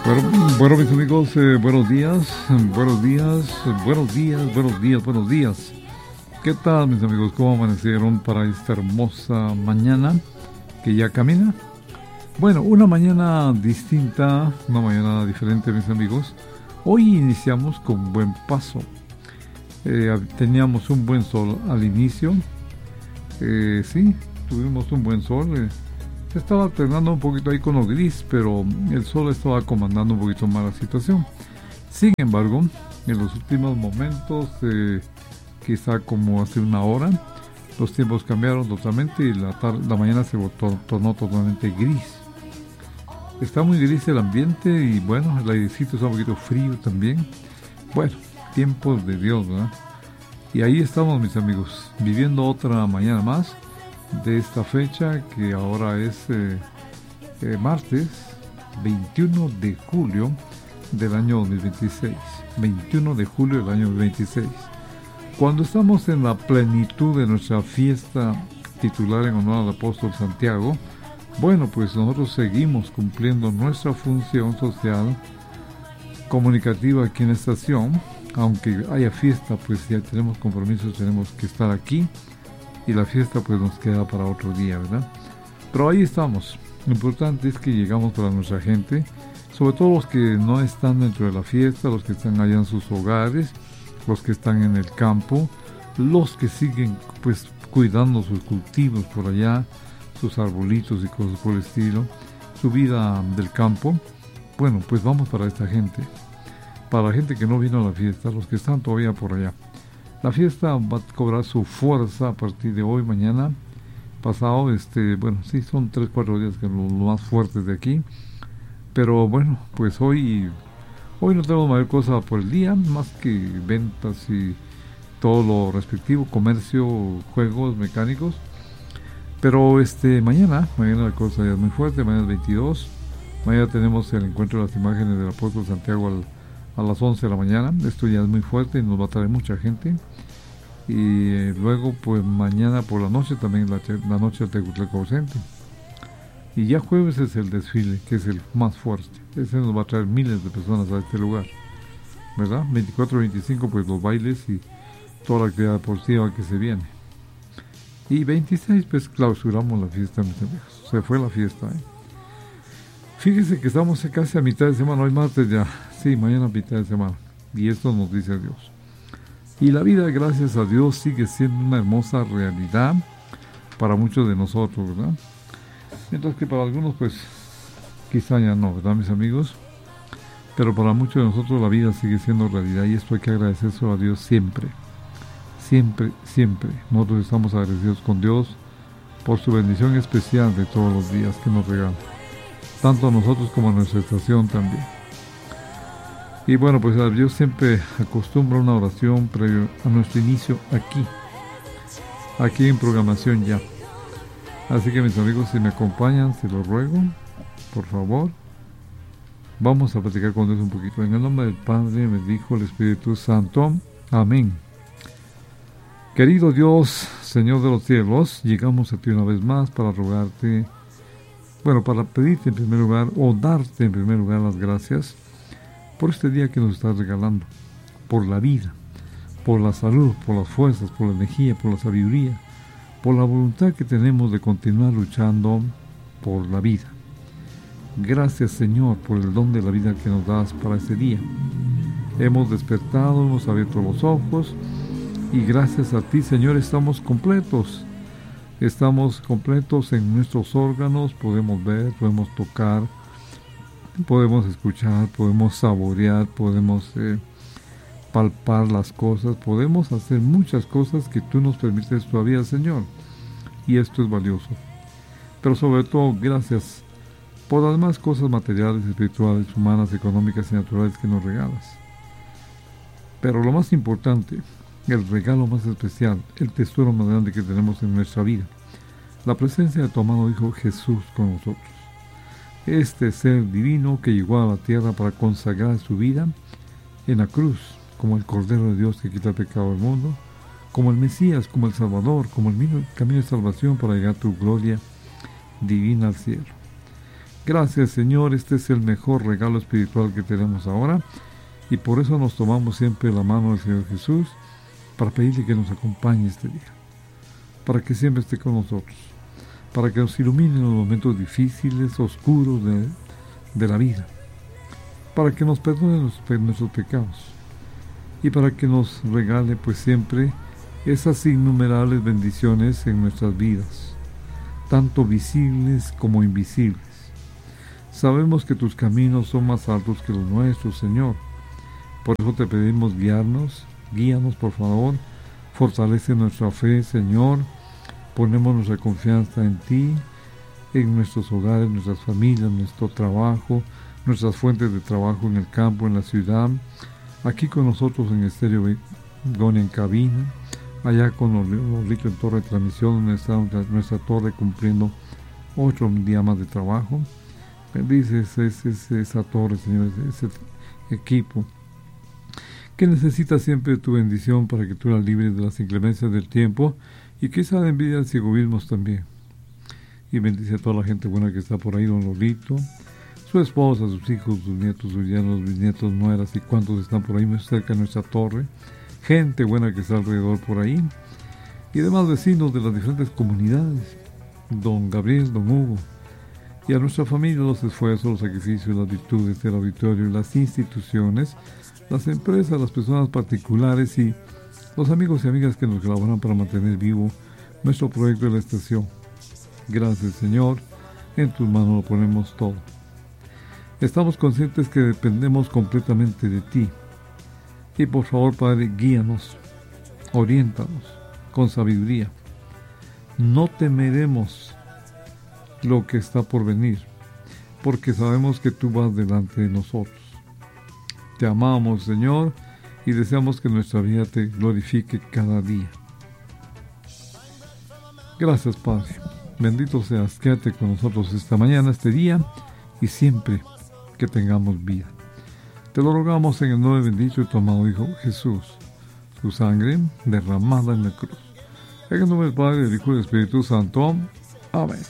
Bueno, mis amigos, buenos días, buenos días, buenos días, buenos días, buenos días. ¿Qué tal, mis amigos? ¿Cómo amanecieron para esta hermosa mañana que ya camina? Bueno, una mañana distinta, una mañana diferente, mis amigos. Hoy iniciamos con buen paso. Teníamos un buen sol al inicio. Sí, tuvimos un buen sol. Se estaba alternando un poquito ahí con lo gris, pero el sol estaba comandando un poquito más la situación. Sin embargo, en los últimos momentos, quizá como hace una hora, los tiempos cambiaron totalmente y la mañana se tornó totalmente gris. Está muy gris el ambiente y bueno, el airecito está un poquito frío también. Bueno, tiempos de Dios, ¿verdad? Y ahí estamos, mis amigos, viviendo otra mañana más de esta fecha que ahora es martes 21 de julio del año 2026. 21 de julio del año 2026. Cuando estamos en la plenitud de nuestra fiesta titular en honor al apóstol Santiago, bueno, pues nosotros seguimos cumpliendo nuestra función social comunicativa aquí en la estación. Aunque haya fiesta, pues ya tenemos compromisos, tenemos que estar aquí. Y la fiesta pues nos queda para otro día, ¿verdad? Pero ahí estamos. Lo importante es que llegamos para nuestra gente, sobre todo los que no están dentro de la fiesta, los que están allá en sus hogares, los que están en el campo, los que siguen pues cuidando sus cultivos por allá, sus arbolitos y cosas por el estilo, su vida del campo. Bueno, pues vamos para esta gente, para la gente que no vino a la fiesta, los que están todavía por allá. La fiesta va a cobrar su fuerza a partir de hoy, mañana, pasado, bueno, sí, son 3-4 días que los más fuertes de aquí, pero bueno, pues hoy no tenemos mayor cosa por el día, más que ventas y todo lo respectivo, comercio, juegos, mecánicos, pero mañana la cosa ya es muy fuerte, mañana es 22, mañana tenemos el encuentro de las imágenes del apóstol Santiago a las 11 de la mañana. Esto ya es muy fuerte y nos va a traer mucha gente. Y luego pues mañana por la noche también la noche del Tecutlacaucente. Y ya jueves es el desfile, que es el más fuerte. Ese nos va a traer miles de personas a este lugar, ¿verdad? 24 y 25 pues los bailes y toda la actividad deportiva que se viene. Y 26 pues clausuramos la fiesta, mis amigos. Se fue la fiesta, Fíjese que estamos casi a mitad de semana, hoy martes ya. Sí, mañana a mitad de semana. Y esto nos dice Dios. Y la vida, gracias a Dios, sigue siendo una hermosa realidad para muchos de nosotros, ¿verdad? Mientras que para algunos, pues, quizá ya no, ¿verdad, mis amigos? Pero para muchos de nosotros la vida sigue siendo realidad y esto hay que agradecérselo a Dios siempre. Siempre, siempre. Nosotros estamos agradecidos con Dios por su bendición especial de todos los días que nos regala. Tanto a nosotros como a nuestra estación también. Y bueno, pues yo siempre acostumbro una oración previo a nuestro inicio aquí en programación ya. Así que mis amigos, si me acompañan, se los ruego, por favor, vamos a platicar con Dios un poquito. En el nombre del Padre, del Hijo, del Espíritu Santo. Amén. Querido Dios, Señor de los cielos, llegamos a ti una vez más para rogarte, para pedirte en primer lugar, o darte en primer lugar las gracias por este día que nos estás regalando, por la vida, por la salud, por las fuerzas, por la energía, por la sabiduría, por la voluntad que tenemos de continuar luchando por la vida. Gracias, Señor, por el don de la vida que nos das para este día. Hemos despertado, hemos abierto los ojos y gracias a ti, Señor, estamos completos. Estamos completos en nuestros órganos, podemos ver, podemos tocar, podemos escuchar, podemos saborear, podemos palpar las cosas, podemos hacer muchas cosas que tú nos permites todavía, Señor, y esto es valioso. Pero sobre todo, gracias por las demás cosas materiales, espirituales, humanas, económicas y naturales que nos regalas. Pero lo más importante, el regalo más especial, el tesoro más grande que tenemos en nuestra vida, la presencia de tu amado Hijo Jesús con nosotros. Este ser divino que llegó a la tierra para consagrar su vida en la cruz, como el Cordero de Dios que quita el pecado del mundo, como el Mesías, como el Salvador, como el camino de salvación para llegar a tu gloria divina al cielo. Gracias, Señor, este es el mejor regalo espiritual que tenemos ahora, y por eso nos tomamos siempre la mano del Señor Jesús para pedirle que nos acompañe este día, para que siempre esté con nosotros, para que nos ilumine en los momentos difíciles, oscuros de la vida, para que nos perdone nuestros pecados y para que nos regale pues siempre esas innumerables bendiciones en nuestras vidas, tanto visibles como invisibles. Sabemos que tus caminos son más altos que los nuestros, Señor. Por eso te pedimos guíanos por favor, fortalece nuestra fe, Señor. Ponemos nuestra confianza en ti, en nuestros hogares, nuestras familias, nuestro trabajo, nuestras fuentes de trabajo en el campo, en la ciudad, aquí con nosotros en Estéreo Begonia en cabina, allá con Lolito en torre de transmisión, donde está nuestra torre cumpliendo 8 días más de trabajo. Bendice esa torre, Señor, ese equipo que necesita siempre tu bendición para que tú la libres de las inclemencias del tiempo y que esa envidia y egoísmos también. Y bendice a toda la gente buena que está por ahí, don Lolito, su esposa, sus hijos, sus nietos, sus yernos, bisnietos, nueras y cuantos están por ahí muy cerca de nuestra torre, gente buena que está alrededor por ahí, y demás vecinos de las diferentes comunidades, don Gabriel, don Hugo, y a nuestra familia, los esfuerzos, los sacrificios, las virtudes del auditorio, las instituciones, las empresas, las personas particulares y los amigos y amigas que nos colaboran para mantener vivo nuestro proyecto de la estación. Gracias, Señor, en tus manos lo ponemos todo. Estamos conscientes que dependemos completamente de ti. Y por favor, Padre, guíanos, oriéntanos con sabiduría. No temeremos lo que está por venir, porque sabemos que tú vas delante de nosotros. Te amamos, Señor, y deseamos que nuestra vida te glorifique cada día. Gracias, Padre. Bendito seas, quédate con nosotros esta mañana, este día, y siempre que tengamos vida. Te lo rogamos en el nombre bendito de tu amado Hijo Jesús, su sangre derramada en la cruz. En el nombre del Padre, del Hijo y del Espíritu Santo. Amén.